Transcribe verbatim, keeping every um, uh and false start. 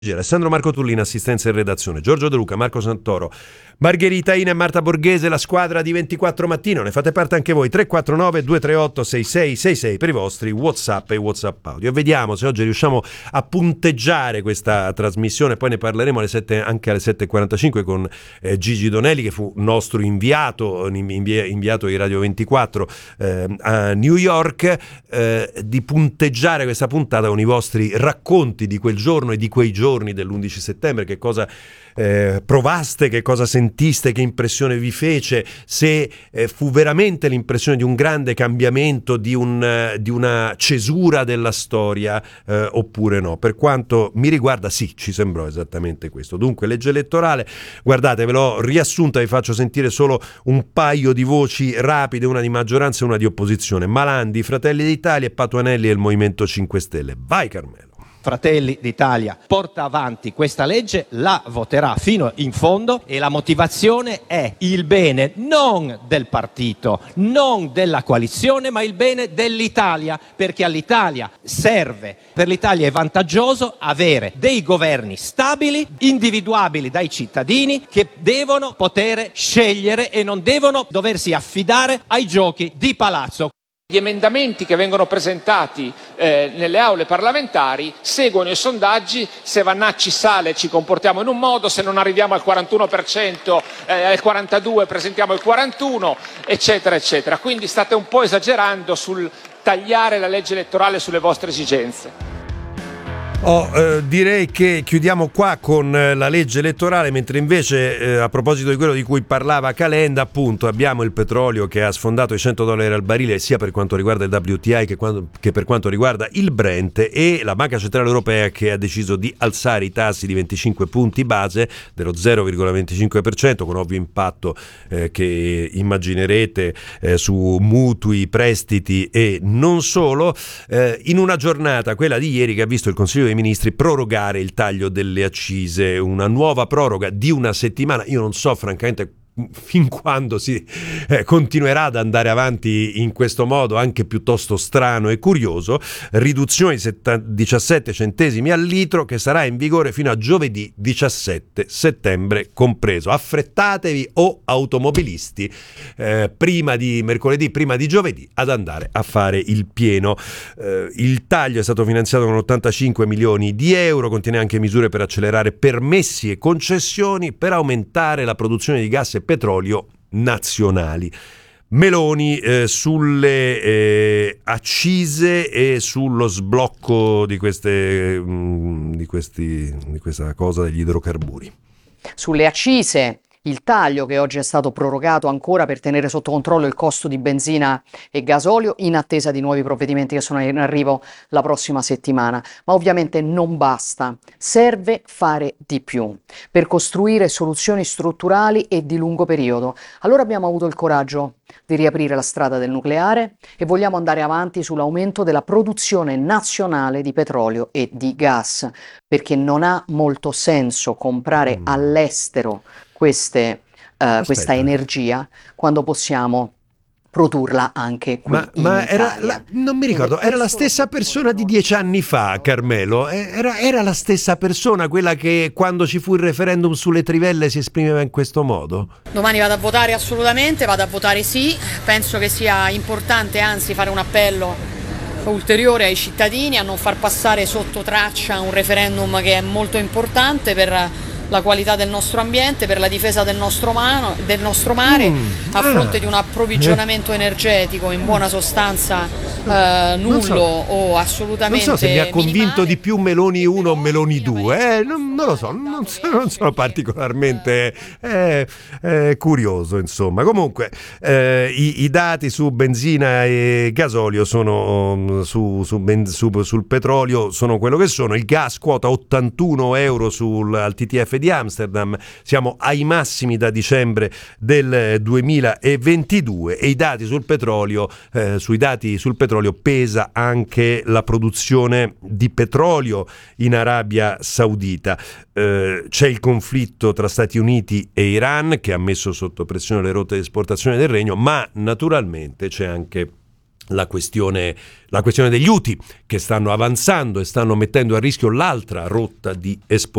Alessandro Marco Tullino, assistenza in redazione, Giorgio De Luca, Marco Santoro, Margherita Ina e Marta Borghese, la squadra di ventiquattro Mattino. Ne fate parte anche voi. Tre quattro nove due tre otto sei sei sei sei per i vostri WhatsApp e WhatsApp audio. E vediamo se oggi riusciamo a punteggiare questa trasmissione. Poi ne parleremo alle sette, anche alle sette e quarantacinque con eh, Gigi Donelli, che fu nostro inviato invi- inviato di Radio ventiquattro eh, a New York, eh, di punteggiare questa puntata con i vostri racconti di quel giorno e di quei giorni dell'undici settembre. Che cosa eh, provaste, che cosa sentiste, che impressione vi fece, se eh, fu veramente l'impressione di un grande cambiamento, di, un, eh, di una cesura della storia eh, oppure no. Per quanto mi riguarda, sì, ci sembrò esattamente questo. Dunque, legge elettorale, guardate, ve l'ho riassunta, vi faccio sentire solo un paio di voci rapide, una di maggioranza e una di opposizione. Malandi, Fratelli d'Italia, e Patuanelli e il Movimento cinque Stelle. Vai Carmelo. Fratelli d'Italia porta avanti questa legge, la voterà fino in fondo e la motivazione è il bene non del partito, non della coalizione, ma il bene dell'Italia, perché all'Italia serve, per l'Italia è vantaggioso avere dei governi stabili, individuabili dai cittadini, che devono poter scegliere e non devono doversi affidare ai giochi di palazzo. Gli emendamenti che vengono presentati eh, nelle aule parlamentari seguono i sondaggi. Se Vannacci sale ci comportiamo in un modo, se non arriviamo al quarantuno per cento, eh, al quarantadue per cento presentiamo il quarantuno per cento, eccetera, eccetera. Quindi state un po' esagerando sul tagliare la legge elettorale sulle vostre esigenze. Oh, eh, direi che chiudiamo qua con eh, la legge elettorale, mentre invece eh, a proposito di quello di cui parlava Calenda, appunto, abbiamo il petrolio che ha sfondato i cento dollari al barile sia per quanto riguarda il W T I che, quando, che per quanto riguarda il Brent, e la Banca Centrale Europea che ha deciso di alzare i tassi di venticinque punti base dello zero virgola venticinque per cento, con ovvio impatto eh, che immaginerete eh, su mutui, prestiti e non solo, eh, in una giornata, quella di ieri, che ha visto il Consiglio dei Ministri prorogare il taglio delle accise, una nuova proroga di una settimana. Io non so francamente fin quando si eh, continuerà ad andare avanti in questo modo anche piuttosto strano e curioso. Riduzione di diciassette centesimi al litro, che sarà in vigore fino a giovedì diciassette settembre compreso. Affrettatevi, o automobilisti, eh, prima di mercoledì, prima di giovedì, ad andare a fare il pieno. Eh, il taglio è stato finanziato con ottantacinque milioni di euro, contiene anche misure per accelerare permessi e concessioni per aumentare la produzione di gas e petrolio nazionali. Meloni eh, sulle eh, accise e sullo sblocco di queste mh, di questi di questa cosa degli idrocarburi. Sulle accise, il taglio che oggi è stato prorogato ancora per tenere sotto controllo il costo di benzina e gasolio, in attesa di nuovi provvedimenti che sono in arrivo la prossima settimana. Ma ovviamente non basta, serve fare di più per costruire soluzioni strutturali e di lungo periodo. Allora abbiamo avuto il coraggio di riaprire la strada del nucleare e vogliamo andare avanti sull'aumento della produzione nazionale di petrolio e di gas, perché non ha molto senso comprare mm. all'estero queste, uh, questa energia quando possiamo produrla anche qui ma, in ma Italia. Era la, non mi ricordo, era la stessa persona di dieci anni fa, Carmelo, era, era la stessa persona quella che quando ci fu il referendum sulle trivelle si esprimeva in questo modo? Domani vado a votare assolutamente, vado a votare sì, penso che sia importante anzi fare un appello ulteriore ai cittadini a non far passare sotto traccia un referendum che è molto importante per la qualità del nostro ambiente, per la difesa del nostro, mano, del nostro mare, mm, a fronte ah, di un approvvigionamento eh. energetico in buona sostanza eh, nullo so, o assolutamente non so se mi ha convinto minimale. Di più Meloni uno o Meloni due, eh, non, non lo so, non, non sono particolarmente eh, eh, curioso, insomma. Comunque eh, i, i dati su benzina e gasolio sono su, su, ben, su, sul petrolio sono quello che sono. Il gas quota ottantuno euro sul al T T F di Amsterdam, siamo ai massimi da dicembre del duemilaventidue, e i dati sul petrolio, eh, sui dati sul petrolio pesa anche la produzione di petrolio in Arabia Saudita. Eh, c'è il conflitto tra Stati Uniti e Iran che ha messo ssso pressione le rotte di esportazione del regno, ma naturalmente c'è anche la questione, la questione degli Houthi che stanno avanzando e stanno mettendo a rischio l'altra rotta di esportazione